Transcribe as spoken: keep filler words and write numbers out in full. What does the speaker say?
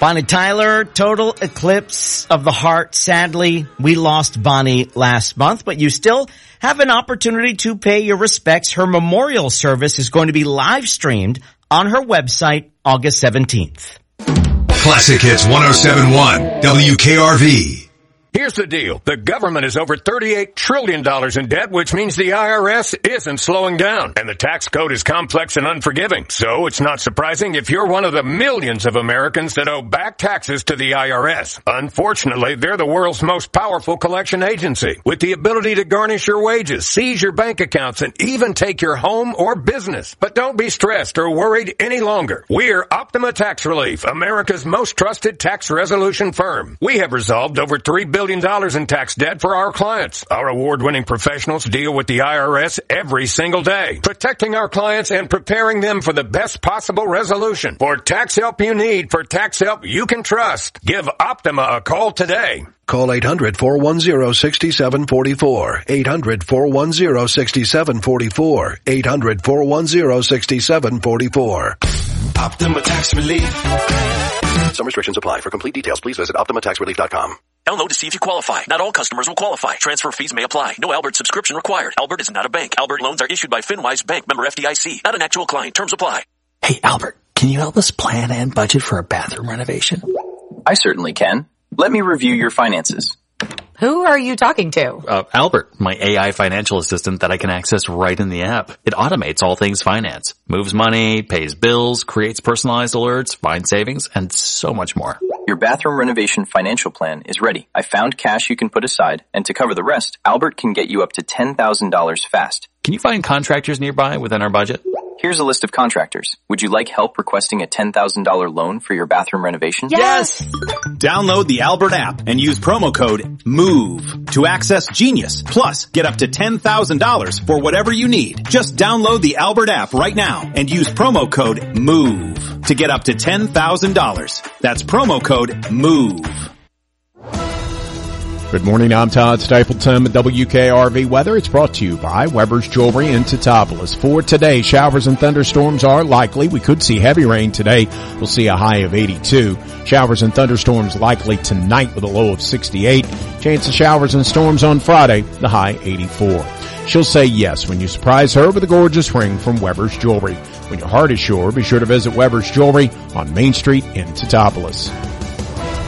Bonnie Tyler, total eclipse of the heart. Sadly, we lost Bonnie last month, but you still have an opportunity to pay your respects. Her memorial service is going to be live streamed on her website August seventeenth. Classic Hits one oh seven point one, W K R V. Here's the deal. The government is over thirty-eight trillion dollars in debt, which means the I R S isn't slowing down. And the tax code is complex and unforgiving. So it's not surprising if you're one of the millions of Americans that owe back taxes to the I R S. Unfortunately, they're the world's most powerful collection agency, with the ability to garnish your wages, seize your bank accounts, and even take your home or business. But don't be stressed or worried any longer. We're Optima Tax Relief, America's most trusted tax resolution firm. We have resolved over three billion dollars in tax debt for our clients. Our award-winning professionals deal with the I R S every single day, protecting our clients and preparing them for the best possible resolution. For tax help you need, for tax help you can trust, give Optima a call today. Call eight hundred, four one zero, six seven four four. eight hundred, four one zero, six seven four four. eight hundred, four one zero, six seven four four. Optima Tax Relief. Some restrictions apply. For complete details, please visit Optima Tax Relief dot com. Download to see if you qualify. Not all customers will qualify. Transfer fees may apply. No Albert subscription required. Albert is not a bank. Albert loans are issued by FinWise Bank, member F D I C. Not an actual client. Terms apply. Hey, Albert, can you help us plan and budget for a bathroom renovation? I certainly can. Let me review your finances. Who are you talking to? Uh, Albert, my A I financial assistant that I can access right in the app. It automates all things finance, moves money, pays bills, creates personalized alerts, finds savings, and so much more. Your bathroom renovation financial plan is ready. I found cash you can put aside, and to cover the rest, Albert can get you up to ten thousand dollars fast. Can you find contractors nearby within our budget? Here's a list of contractors. Would you like help requesting a ten thousand dollars loan for your bathroom renovation? Yes! Download the Albert app and use promo code MOVE to access Genius. Plus, get up to ten thousand dollars for whatever you need. Just download the Albert app right now and use promo code MOVE to get up to ten thousand dollars. That's promo code MOVE. Good morning, I'm Todd Stapleton with W K R V Weather. It's brought to you by Weber's Jewelry in Teutopolis. For today, showers and thunderstorms are likely. We could see heavy rain today. We'll see a high of eighty-two. Showers and thunderstorms likely tonight with a low of sixty-eight. Chance of showers and storms on Friday, the high eighty-four. She'll say yes when you surprise her with a gorgeous ring from Weber's Jewelry. When your heart is sure, be sure to visit Weber's Jewelry on Main Street in Teutopolis.